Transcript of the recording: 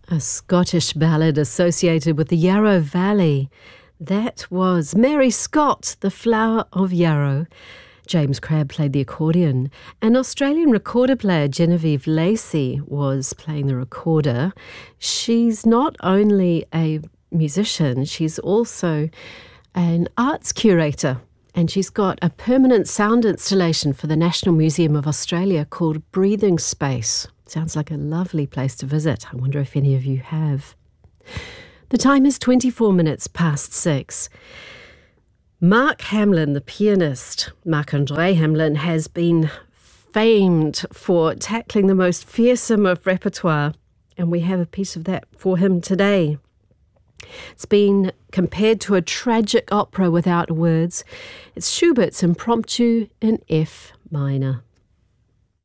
A Scottish ballad associated with the Yarrow Valley. That was Mary Scott, The Flower of Yarrow. James Crabb played the accordion. An Australian recorder player, Genevieve Lacey, was playing the recorder. She's not only a musician, she's also an arts curator. And she's got a permanent sound installation for the National Museum of Australia called Breathing Space. Sounds like a lovely place to visit. I wonder if any of you have. The time is 24 minutes past 6. Mark Hamlin, the pianist, Marc-André Hamlin, has been famed for tackling the most fearsome of repertoire, and we have a piece of that for him today. It's been compared to a tragic opera without words. It's Schubert's Impromptu in F minor.